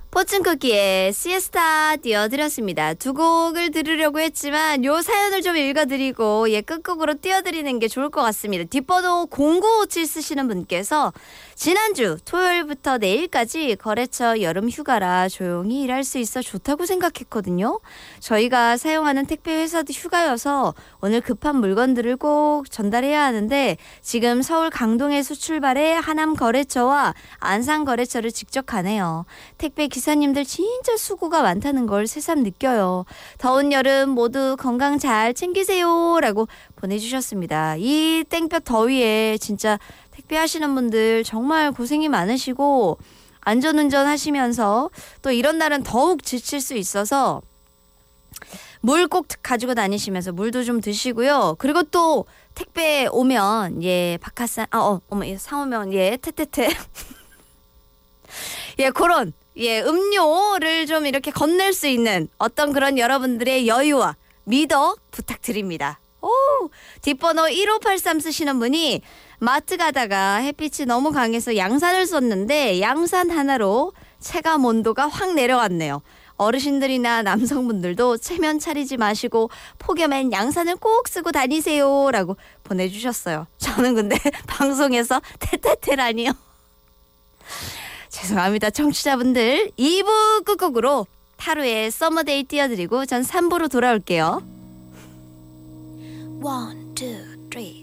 포춘쿠키의 시에스타 띄워드렸습니다. 두 곡을 들으려고 했지만 요 사연을 좀 읽어드리고 끝곡으로 띄워드리는 게 좋을 것 같습니다. 뒷번호 0957 쓰시는 분께서 지난주 토요일부터 내일까지 거래처 여름 휴가라 조용히 일할 수 있어 좋다고 생각했거든요. 저희가 사용하는 택배 회사도 휴가여서 오늘 급한 물건들을 꼭 전달해야 하는데 지금 서울 강동에서 출발해 하남 거래처와 안산 거래처를 직접 가네요. 택배 기사님들 진짜 수고가 많다는 걸 새삼 느껴요. 더운 여름 모두 건강 잘 챙기세요 라고 보내주셨습니다. 이 땡볕 더위에 진짜 택배하시는 분들 정말 고생이 많으시고 안전운전 하시면서 또 이런 날은 더욱 지칠 수 있어서 물 꼭 가지고 다니시면서 물도 좀 드시고요. 그리고 또 택배 오면 박하산 사오면 테테테 그런 음료를 좀 이렇게 건넬 수 있는 어떤 그런 여러분들의 여유와 미덕 부탁드립니다. 뒷번호 1583 쓰시는 분이 마트 가다가 햇빛이 너무 강해서 양산을 썼는데 양산 하나로 체감 온도가 확 내려갔네요. 어르신들이나 남성분들도 체면 차리지 마시고 폭염엔 양산을 꼭 쓰고 다니세요 라고 보내주셨어요. 저는 근데 방송에서 테테테라니요. 죄송합니다. 청취자분들 2부 끝곡으로 타루의 서머데이 띄워드리고 전 3부로 돌아올게요. 1, 2, 3